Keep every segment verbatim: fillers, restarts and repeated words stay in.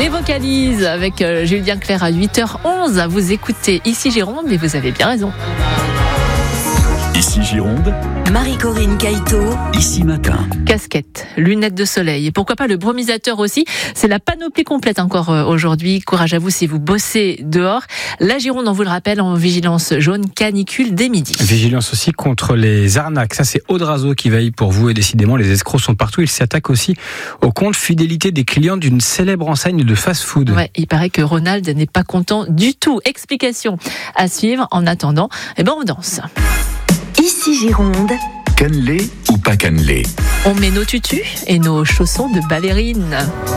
Les vocalises avec euh, Julien Clerc à huit heures onze. Vous écoutez Ici Gironde et vous avez bien raison. Ici Gironde, Marie-Corinne Caïto, Ici Matin. Casquette, lunettes de soleil et pourquoi pas le brumisateur aussi. C'est la panoplie complète encore aujourd'hui. Courage à vous si vous bossez dehors. La Gironde, on vous le rappelle, en vigilance jaune, canicule dès midi. Vigilance aussi contre les arnaques. Ça, c'est Aude Razeau qui veille pour vous et décidément, les escrocs sont partout. Ils s'attaquent aussi au compte fidélité des clients d'une célèbre enseigne de fast-food. Ouais, il paraît que Ronald n'est pas content du tout. Explication à suivre. En attendant, eh ben on danse. Ici Gironde, Cannelé ou pas cannelé? On met nos tutus et nos chaussons de ballerine.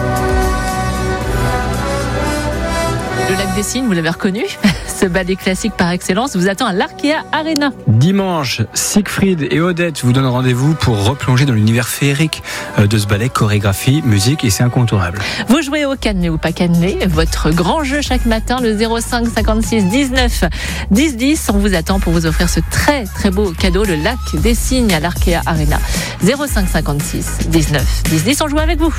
Le lac des Cygnes, vous l'avez reconnu, ce ballet classique par excellence vous attend à l'Arkea Arena. Dimanche, Siegfried et Odette vous donnent rendez-vous pour replonger dans l'univers féerique de ce ballet, chorégraphie, musique, et c'est incontournable. Vous jouez au cannelé ou pas cannelé, votre grand jeu chaque matin, le zéro cinq cinquante-six dix-neuf dix dix. On vous attend pour vous offrir ce très très beau cadeau, le lac des Cygnes à l'Arkea Arena. zéro cinq cinquante-six dix-neuf dix dix, on joue avec vous.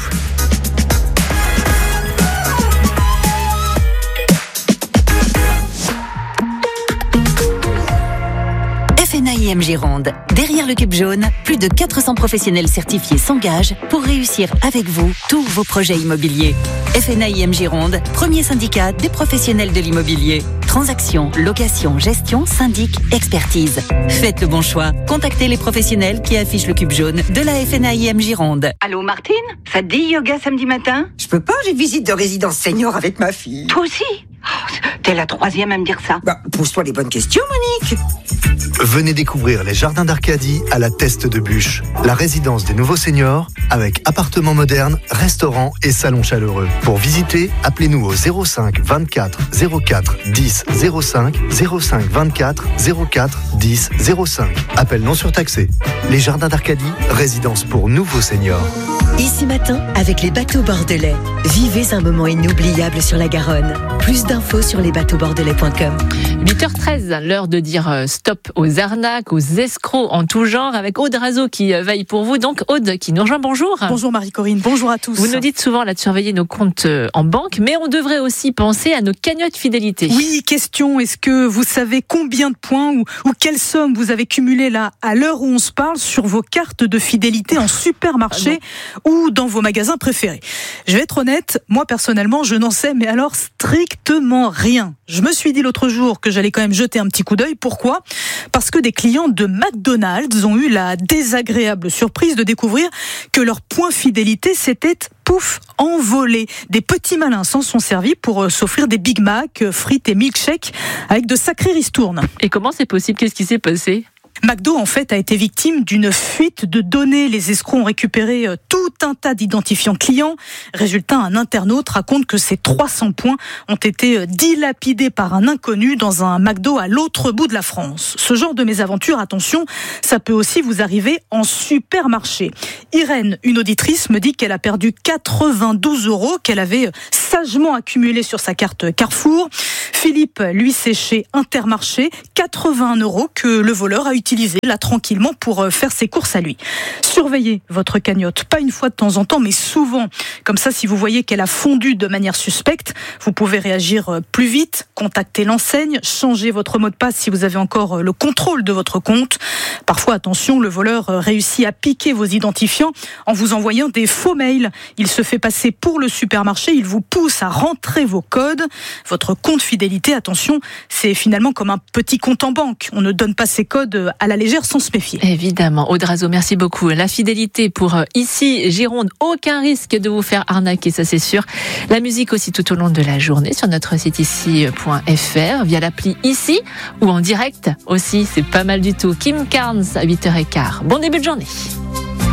F N A I M Gironde. Derrière le cube jaune, plus de quatre cents professionnels certifiés s'engagent pour réussir avec vous tous vos projets immobiliers. F N A I M Gironde, premier syndicat des professionnels de l'immobilier. Transactions, location, gestion, syndic, expertise. Faites le bon choix. Contactez les professionnels qui affichent le cube jaune de la F N A I M Gironde. Allô Martine, ça te dit yoga samedi matin? Je peux pas, j'ai une visite de résidence senior avec ma fille. Toi aussi? Oh, t'es la troisième à me dire ça. Bah, pose-toi les bonnes questions, Monique. Venez découvrir les jardins d'Arcadie à la Teste de Bûche, la résidence des nouveaux seniors avec appartements modernes, restaurants et salons chaleureux. Pour visiter, appelez-nous au zéro cinq vingt-quatre zéro quatre dix zéro cinq zéro cinq vingt-quatre zéro quatre dix zéro cinq. Appel non surtaxé. Les jardins d'Arcadie, résidence pour nouveaux seniors. Ici Matin, avec les bateaux bordelais. Vivez un moment inoubliable sur la Garonne. Plus d'infos sur les bateaux bordelais point com. huit heures treize, l'heure de dire stop aux arnaques, aux escrocs en tout genre, avec Aude Razeau qui veille pour vous. Donc Aude qui nous rejoint, bonjour. Bonjour Marie-Corinne, bonjour à tous. Vous nous dites souvent là, de surveiller nos comptes en banque, mais on devrait aussi penser à nos cagnottes fidélité. Oui, question, est-ce que vous savez combien de points ou, ou quelle somme vous avez cumulé là, à l'heure où on se parle, sur vos cartes de fidélité en supermarché ah ou dans vos magasins préférés? Je vais être honnête, moi personnellement, je n'en sais, mais alors strictement rien. Je me suis dit l'autre jour que j'allais quand même jeter un petit coup d'œil. Pourquoi ? Parce que des clients de McDonald's ont eu la désagréable surprise de découvrir que leur point fidélité s'était pouf, envolé. Des petits malins s'en sont servis pour s'offrir des Big Mac, frites et milkshakes avec de sacrées ristournes. Et comment c'est possible ? Qu'est-ce qui s'est passé ? McDo, en fait, a été victime d'une fuite de données. Les escrocs ont récupéré tout un tas d'identifiants clients. Résultat, un internaute raconte que ces trois cents points ont été dilapidés par un inconnu dans un McDo à l'autre bout de la France. Ce genre de mésaventure, attention, ça peut aussi vous arriver en supermarché. Irène, une auditrice, me dit qu'elle a perdu quatre-vingt-douze euros qu'elle avait sagement accumulés sur sa carte Carrefour. Philippe, lui, c'est chez Intermarché, quatre-vingts euros que le voleur a utilisé là tranquillement pour faire ses courses à lui. Surveillez votre cagnotte, pas une fois de temps en temps, mais souvent. Comme ça, si vous voyez qu'elle a fondu de manière suspecte, vous pouvez réagir plus vite, contacter l'enseigne, changer votre mot de passe si vous avez encore le contrôle de votre compte. Parfois, attention, le voleur réussit à piquer vos identifiants en vous envoyant des faux mails. Il se fait passer pour le supermarché, il vous pousse à rentrer vos codes. Votre compte fidélité, attention, c'est finalement comme un petit compte en banque. On ne donne pas ses codes à la légère sans se méfier. Évidemment. Aude Razeau, merci beaucoup. La fidélité pour Ici Gironde, aucun risque de vous faire arnaquer, ça c'est sûr. La musique aussi tout au long de la journée sur notre site ici point f r, via l'appli Ici ou en direct aussi, c'est pas mal du tout. Kim Carnes à huit heures quinze. Bon début de journée.